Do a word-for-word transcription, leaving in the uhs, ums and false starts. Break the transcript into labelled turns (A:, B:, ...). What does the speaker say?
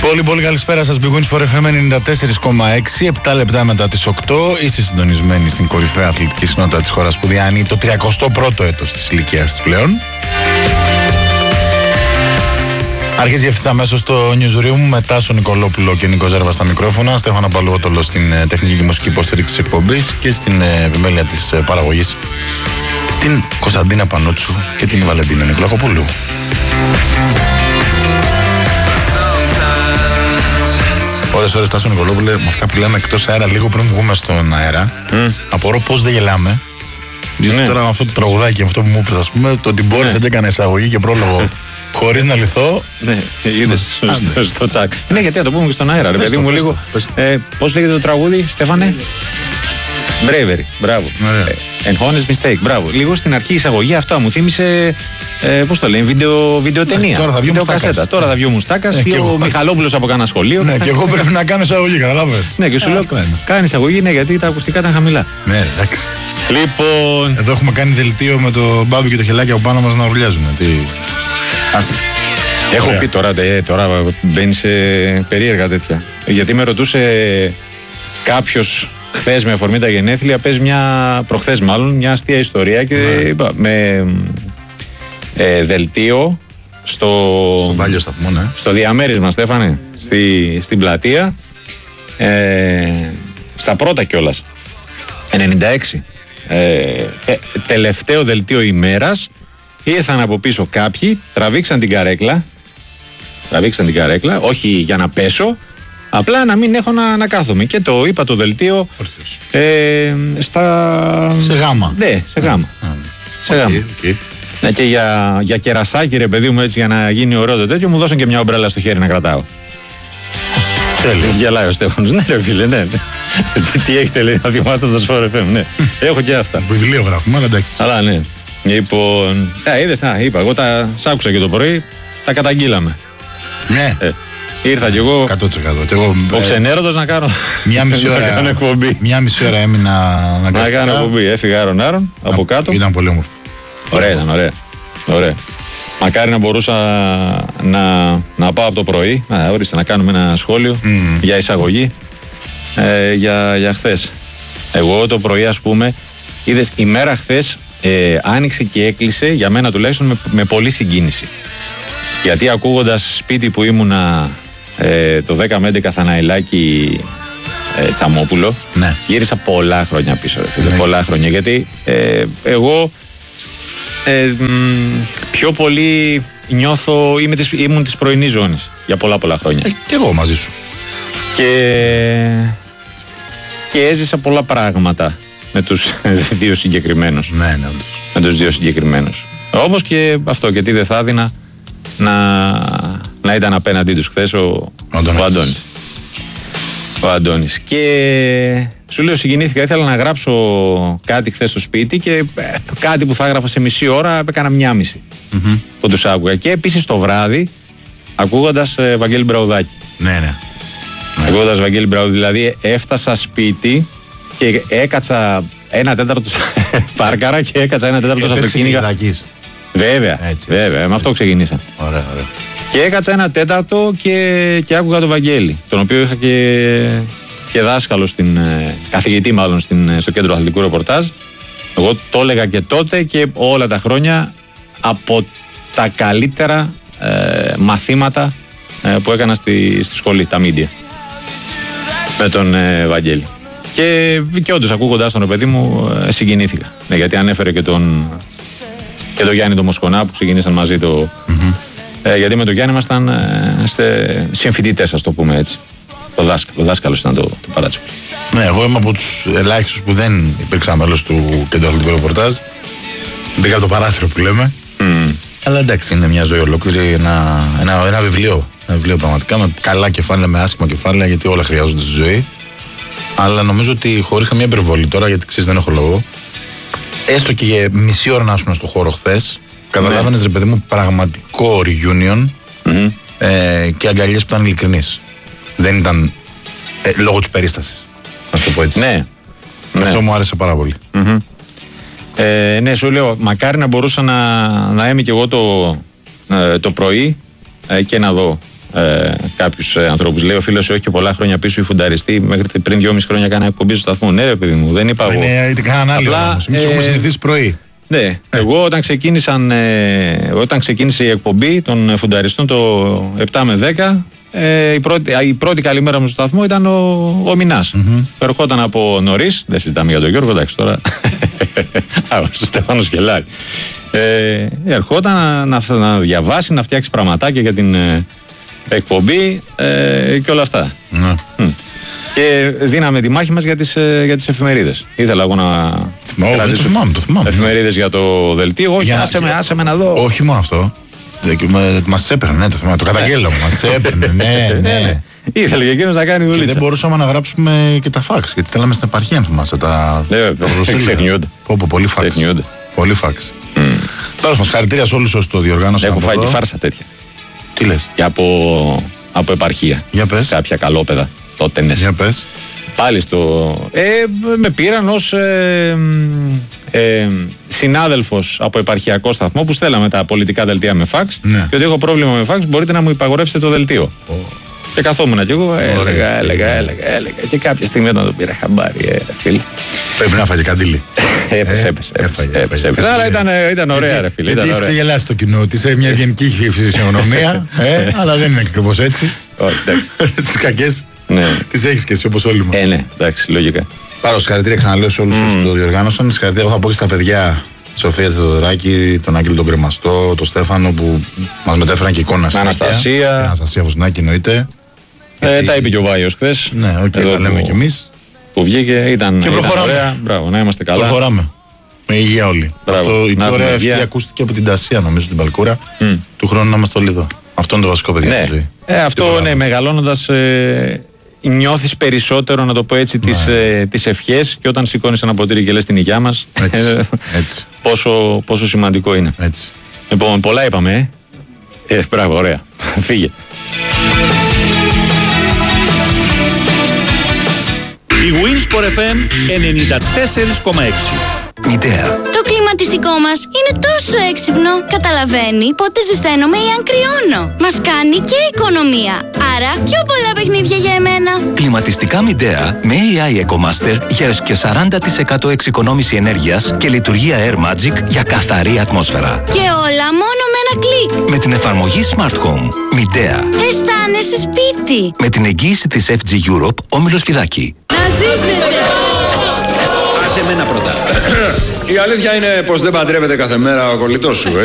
A: Πολύ πολύ καλησπέρα σας. Big Wins for εφ εμ ενενήντα τέσσερα κόμμα έξι, επτά λεπτά μετά τις οκτώ. Είστε συντονισμένοι στην κορυφαία αθλητική συνότητα της χώρας που διανύει το τριακοστό πρώτο έτος της ηλικίας της πλέον. Αρχίζει ευθύς αμέσως το newsroom με Τάσο Νικολόπουλο και Νίκο Ζέρβα στα μικρόφωνα, Στέφανα Παλαιότολο στην τεχνική και μουσική υποστήριξη της εκπομπής και στην επιμέλεια της παραγωγής την Κωνσταντίνα Πανούτσου και την Βαλεντίνα Νικολακοπούλου. Ώρες ώρες Τάσο Νικολόπουλε, με αυτά που λέμε εκτός αέρα, λίγο πριν βγούμε στον αέρα, mm. απορώ πώς δεν γελάμε. Διότι ναι. τώρα με αυτό το τραγουδάκι, αυτό που μου είπες, ας πούμε, το ότι μπόρεσε ναι. και έκανε εισαγωγή και πρόλογο χωρίς να λυθώ. Ναι,
B: είδες στο, στο τσακ. Ναι, γιατί να το πούμε και στον αέρα, ρε παιδί μου λίγο. Ε, πώς λέγεται το τραγούδι, Στέφανε? Bravery, μπράβο. Yeah. And honest mistake, μπράβο. Λίγο στην αρχή εισαγωγή αυτά μου θύμισε, ε, πώς το λένε, βίντεο, βίντεο ταινία.
A: Ναι, τώρα θα βγει ο Μουστάκας.
B: Τώρα θα βγει ο Μουστάκας ναι, ή ο Μιχαλόπουλος από κανένα σχολείο.
A: Ναι, και εγώ πρέπει να κάνω εισαγωγή, καταλάβες.
B: Ναι, και σου λέω, κάνει εισαγωγή, ναι, γιατί τα ακουστικά ήταν χαμηλά.
A: Ναι, εντάξει.
B: Λοιπόν.
A: Εδώ έχουμε κάνει δελτίο με το μπάμπι και το χελάκι από πάνω μας να ουρλιάζουν. Τι.
B: Άσε. Έχω πει τώρα, τώρα μπαίνει σε περίεργα τέτοια. Γιατί με ρωτούσε κάποιος χθες με αφορμή τα γενέθλια, πες μια, προχθές μάλλον, μια αστεία ιστορία και ναι. είπα, με ε, δελτίο στο,
A: στο παλιό σταθμό, ναι.
B: στο διαμέρισμα, Στέφανε, στη, στην πλατεία, ε, στα πρώτα κιόλας, ενενήντα έξι. Ε, τε, τελευταίο δελτίο ημέρας, ήρθαν από πίσω κάποιοι, τραβήξαν την καρέκλα, τραβήξαν την καρέκλα, όχι για να πέσω, απλά να μην έχω να, να κάθομαι. Και το είπα το δελτίο ε, στα...
A: σε γάμα.
B: Ναι, σε γάμα. Mm. Σε γάμα. Okay, okay. Ναι, και για, για κερασάκι, ρε παιδί μου, έτσι για να γίνει ωραίο το τέτοιο, μου δώσαν και μια ομπρέλα στο χέρι να κρατάω. Τέλειο. Γελάει ο Στέφανος. Ναι, ρε φίλε, ναι. τι, τι έχετε, λέει, να θυμάστε από τα Sport εφ εμ. Ναι, έχω και αυτά.
A: Βιβλίο γράφουμε, αλλά εντάξει.
B: Αλλά ναι. Λοιπόν, α, είδες, να, είπα, εγώ τα σ' άκουσα και το πρωί, τα καταγγείλαμε.
A: Ναι.
B: Ε, ήρθα κι εγώ,
A: εκατό τοις εκατό. Και εγώ
B: ο ξενέρωτος να κάνω,
A: μια μισή ώρα,
B: να κάνω εκπομπή.
A: Μια μισή ώρα έμεινα
B: να, να κάνω εκπομπή. Έφυγα άρον-άρον από κάτω.
A: Ήταν πολύ όμορφο.
B: Ωραία ήταν, ωραία. ωραία. Μακάρι να μπορούσα να, να πάω από το πρωί, να, ορίστε, να κάνουμε ένα σχόλιο mm. για εισαγωγή ε, για, για χθες. Εγώ το πρωί, ας πούμε, είδες, η μέρα χθες ε, άνοιξε και έκλεισε, για μένα τουλάχιστον, με, με πολύ συγκίνηση. Γιατί ακούγοντας σπίτι που ήμουνα ε, το δέκα με έντεκα Θαναηλάκη ε, Τσαμόπουλο, ναι. γύρισα πολλά χρόνια πίσω, ρε φίλε, ναι. πολλά χρόνια. Γιατί ε, εγώ ε, μ, πιο πολύ νιώθω, είμαι της, ήμουν της πρωινής ζώνης για πολλά πολλά χρόνια.
A: Ε, και εγώ μαζί σου.
B: Και, και έζησα πολλά πράγματα με τους δύο συγκεκριμένους.
A: Ναι, ναι,
B: με τους δύο συγκεκριμένους. Όμως και αυτό, και τι δεν θα έδινα να, να ήταν απέναντί τους χθες ο, ο, ο Αντώνης. Ο Αντώνης. Και σου λέω, συγκινήθηκα, ήθελα να γράψω κάτι χθες στο σπίτι και ε, κάτι που θα έγραφα σε μισή ώρα έκανα μια μισή mm-hmm. που τους άκουγα. Και επίσης το βράδυ ακούγοντας ε, Βαγγέλη Μπραουδάκη.
A: Ναι, ναι.
B: Ακούγοντας Βαγγέλη Μπραουδάκη, δηλαδή έφτασα σπίτι και έκατσα ένα τέταρτο πάρκαρα και έκατσα ένα τέταρτο στο αυτοκίνητο. Βέβαια, έτσι, βέβαια, έτσι, με αυτό ξεκινήσα.
A: Ωραία, ωραία.
B: Και έκατσα ένα τέταρτο και, και άκουγα τον Βαγγέλη, τον οποίο είχα και, και δάσκαλο, στην, καθηγητή μάλλον, στην, στο κέντρο αθλητικού ρεπορτάζ. Εγώ το έλεγα και τότε και όλα τα χρόνια, από τα καλύτερα ε, μαθήματα ε, που έκανα στη, στη σχολή, τα μίντια, με τον ε, Βαγγέλη. Και, και όντως ακούγοντας τον, παιδί μου, ε, συγκινήθηκα. Ναι, γιατί ανέφερε και τον... και τον Γιάννη τον Μοσκονά που ξεκινήσαν μαζί το... Mm-hmm. Ε, γιατί με τον Γιάννη ήμασταν ε, συμφοιτητές, ας το πούμε έτσι. Το δάσκαλο, ο δάσκαλος ήταν το, το παράτσικο.
A: Ναι, εγώ είμαι από τους ελάχιστους που δεν υπήρξα μέλος του κέντρου αθλητικού ρεπορτάζ. Μπήκα από το παράθυρο που λέμε. Mm. Αλλά εντάξει, είναι μια ζωή ολόκληρη, ένα, ένα, ένα βιβλίο. Ένα βιβλίο πραγματικά με καλά κεφάλαια, με άσχημα κεφάλαια, γιατί όλα χρειάζονται στη ζωή. Αλλά νομίζω ότι χωρίς καμία υπερβολή τώρα, γιατί ξέρεις δεν έχω λόγο, έστω και για μισή ώρα να ήσουν στο χώρο χθες, καταλάβαινες, ναι. ρε παιδί μου, πραγματικό reunion mm-hmm. ε, και αγκαλιές που ήταν ειλικρινείς. Δεν ήταν ε, λόγω της περίστασης, να το πω έτσι.
B: Ναι.
A: Αυτό
B: ναι.
A: μου άρεσε πάρα πολύ.
B: Mm-hmm. Ε, ναι, σου λέω, μακάρι να μπορούσα να, να είμαι κι εγώ το, ε, το πρωί ε, και να δω ε, κάποιους ε, ανθρώπους. Λέει ο φίλος, όχι και πολλά χρόνια πίσω, η φουνταριστή μέχρι πριν δυόμιση χρόνια κάνα εκπομπή στο σταθμό. Ναι, ρε παιδί μου, δεν είπα εγώ.
A: Είναι κανέναν άλλο. Εμείς έχουμε συνηθίσει πρωί.
B: Ναι, ε. εγώ όταν, ξεκίνησαν, ε, όταν ξεκίνησε η εκπομπή των φουνταριστών το επτά με δέκα, ε, η, πρώτη, η πρώτη καλημέρα μου στο σταθμό ήταν ο, ο Μινάς. Mm-hmm. Ερχόταν από νωρίς, δεν συζητάμε για τον Γιώργο, εντάξει τώρα. Ο Στέφανος γελάει. Ε, ερχόταν να, να, να διαβάσει, να φτιάξει πραγματάκια για την ε, εκπομπή ε, και όλα αυτά.
A: Ναι.
B: Mm. Και δίναμε τη μάχη μας για τις, ε, για τις εφημερίδες. Ήθελα εγώ να
A: κρατήσω το θυμάμαι, το θυμάμαι.
B: Εφημερίδες για το δελτίο. Όχι,
A: για...
B: άσε, με, άσε με να δω.
A: Όχι μόνο αυτό. Μας έπαιρνε, ναι, το θυμάμαι. Το καταγγέλλω. Μας έπαιρνε, ναι, ναι.
B: Ήθελε και εκείνος να κάνει δουλίτσα.
A: Και δεν μπορούσαμε να γράψουμε και τα φάξ. Γιατί στέλναμε στην επαρχία μας. Τα
B: ξεχνιούνται.
A: Πολύ φάξ. Πολύ φάξ. Τέλος μας, χαρητήρια σε όλους όσοι το διοργάνωσαν.
B: Έχω φάει και φάρσα τέτοια.
A: Τι λες?
B: Και από, από επαρχία.
A: Για πες.
B: Κάποια καλόπαιδα. Τότε ναι.
A: Για πες.
B: Πάλι στο. Ε, με πήραν ως ε, ε, συνάδελφος από επαρχιακό σταθμό που στέλναμε τα πολιτικά δελτία με φάξ.
A: Ναι.
B: Και ότι έχω πρόβλημα με φάξ, μπορείτε να μου υπαγορεύσετε το δελτίο. Oh. Και καθόμουν και εγώ έλεγα, έλεγα, έλεγα, έλεγα. Και κάποια στιγμή όταν το πήρα χαμπάρι, ε, φίλε.
A: Πρέπει να φάγε καντήλι.
B: Έπεσε, έπεσε. έπεσε, έπεσε. Αλλά ήταν, ήταν ωραία, ρε φίλε.
A: Γιατί έχει ξεγελάσει το κοινό ότι είσαι μια γενική φυσιογνωμία, ε, αλλά δεν είναι ακριβώς έτσι.
B: Όχι, εντάξει.
A: Τις κακές
B: ναι.
A: τις έχεις και εσύ όπως όλοι μας.
B: Ε, ναι, εντάξει, λογικά.
A: Πάρω συγχαρητήρια, ξαναλέω σε όλους mm. όσους το διοργάνωσαν. Συγχαρητήρια, εγώ θα πω και στα παιδιά. Τη Σοφία Θεοδωράκη, τον Άγγελο τον Κρεμαστό, τον Στέφανο που μας μετέφεραν και εικόνα.
B: Αναστασία.
A: Αναστασία Βοσνάκη εννοείται.
B: Ε, γιατί... Τα είπε και ο Βάιος χθες.
A: Ναι, οκ, okay, τα λέμε κι εμείς.
B: Που βγήκε, ήταν,
A: και
B: ήταν ωραία. Μπράβο, να είμαστε καλά.
A: Προχωράμε. Με υγεία όλοι.
B: Μπράβο,
A: αυτό, η πιο ωραία ευθεία ακούστηκε από την Τασία, νομίζω, την Παλκούρα. Mm. Του χρόνου να είμαστε όλοι εδώ. Αυτό είναι το βασικό, παιδιά.
B: Ναι. Ζωή. Ε, αυτό, ναι, μεγαλώνοντας. Ε, νιώθεις περισσότερο, να το πω έτσι, τις, ε, τις ευχές και όταν σηκώνεις ένα ποτήρι και λες την υγειά μας.
A: Έτσι, έτσι.
B: Πόσο, πόσο σημαντικό είναι.
A: Έτσι.
B: Λοιπόν, πολλά είπαμε, ε. ε μπράβο, ωραία. Φύγε.
C: Η Winsport εφ εμ ενενήντα τέσσερα κόμμα έξι.
D: Μητέα.
E: Το κλιματιστικό μας είναι τόσο έξυπνο. Καταλαβαίνει πότε ζεσταίνομαι ή αν κρυώνω. Μας κάνει και οικονομία. Άρα πιο πολλά παιχνίδια για εμένα.
D: Κλιματιστικά Μητέα με έι άι EcoMaster για έως και σαράντα τοις εκατό εξοικονόμηση ενέργειας και λειτουργία Air Magic για καθαρή ατμόσφαιρα.
E: Και όλα μόνο με ένα κλικ.
D: Με την εφαρμογή Smart Home. Μητέα.
E: Αισθάνεσαι σπίτι.
D: Με την εγγύηση της εφ τζι Europe, Όμιλος Φιδάκη.
E: Να ζήσετε.
F: Άσε εμένα πρώτα. Η αλήθεια είναι πως δεν παντρεύεται κάθε μέρα ο κολλητός σου, έτσι.